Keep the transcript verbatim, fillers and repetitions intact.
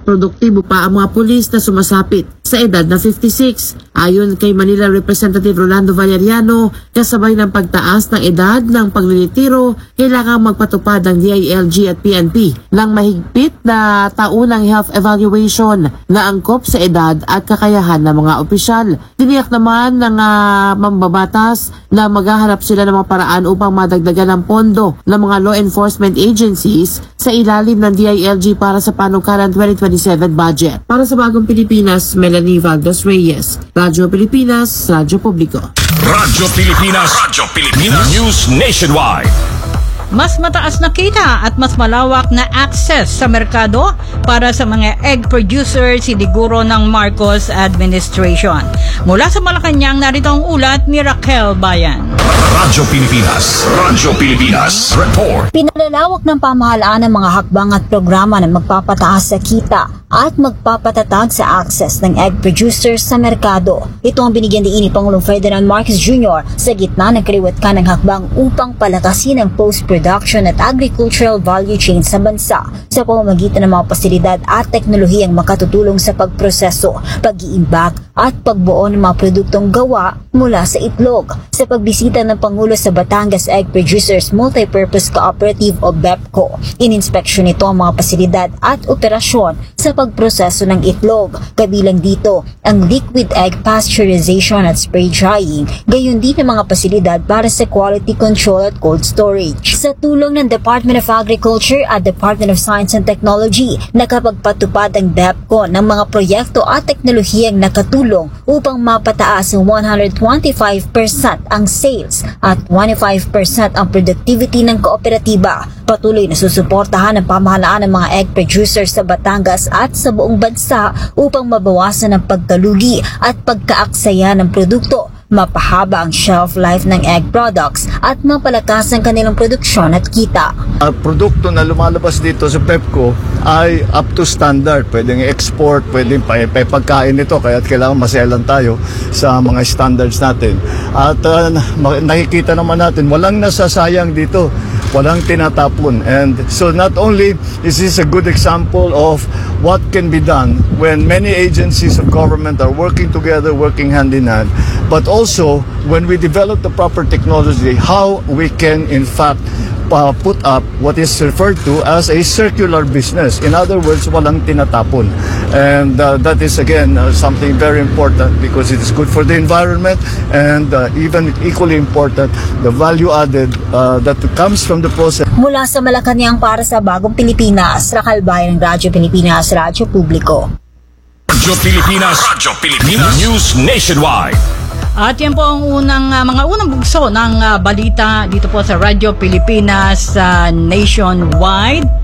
produktibo pa ang mga pulis na sumasapit sa edad na fifty-six. Ayon kay Manila Representative Rolando Valeriano, kasabay ng pagtaas ng edad ng paglilitiro, kailangang magpatupad ng D I L G at P N P ng mahigpit na taunang health evaluation na angkop sa edad at kakayahan ng mga opisyal. Tiniyak naman ng uh, mambabatas na maghahanap sila ng mga paraan upang madagdagan ang pondo ng mga law enforcement agencies sa ilalim ng D I L G para sa panukalan twenty twenty-seven budget. Para sa Bagong Pilipinas, Melanie Valdos Reyes, Radyo Pilipinas, Radyo Publiko. Radyo Pilipinas, Radyo Pilipinas, News Nationwide. Mas mataas na kita at mas malawak na access sa merkado para sa mga egg producers siniguro ng Marcos administration. Mula sa Malacanang, narito ang ulat ni Raquel Bayan. Radyo Pilipinas, Radyo Pilipinas, report. Pinalalawak ng pamahalaan ang mga hakbang at programa na magpapataas sa kita at magpapatatag sa access ng egg producers sa merkado. Ito ang binigyan diin ni Pangulong Ferdinand Marcos Junior sa gitna ng kaliwat-kan ng hakbang upang palakasin ang post-production at agricultural value chain sa bansa sa pamamagitan ng mga pasilidad at teknolohiyang makatutulong sa pagproseso, pag-iimbak at pagbuo ng mga produktong gawa mula sa itlog. Sa pagbisita ng Pangulo sa Batangas Egg Producers Multipurpose Cooperative o B E P C O, ininspeksyon nito ang mga pasilidad at operasyon sa pagproseso ng itlog. Kabilang dito ang liquid egg pasteurization at spray drying, gayon din ang mga pasilidad para sa quality control at cold storage. Sa tulong ng Department of Agriculture at Department of Science and Technology, nakapagpatupad ang B E P C O ng mga proyekto at teknolohiyang nakatulong upang mapataas ng one hundred twenty-five percent ang sales at twenty-five percent ang productivity ng kooperatiba. Patuloy na susuportahan ng pamahalaan ng mga egg producers sa Batangas at sa buong bansa upang mabawasan ang pagkalugi at pagkaaksaya ng produkto, mapahaba ang shelf life ng egg products at mapalakas ang kanilang produksyon at kita. Ang produkto na lumalabas dito sa P E P C O ay up to standard. Pwedeng export, pwedeng pagkain nito, kaya kailangan maselan tayo sa mga standards natin. At uh, nakikita naman natin, walang nasasayang dito, walang tinatapon. And so not only is this a good example of what can be done when many agencies of government are working together, working hand in hand, but also when we develop the proper technology, how we can in fact uh, put up what is referred to as a circular business. In other words, walang tinatapon. And uh, that is again uh, something very important because it is good for the environment and uh, even equally important, the value added uh, that comes from the process. Mula sa Malacanang para sa Bagong Pilipinas, Raquel Bayan ng Radyo Pilipinas, Radyo Publiko. Radyo Pilipinas, Radyo Pilipinas, News Nationwide. At yan po ang unang, uh, mga unang bugso ng uh, balita dito po sa Radyo Pilipinas uh, Nationwide.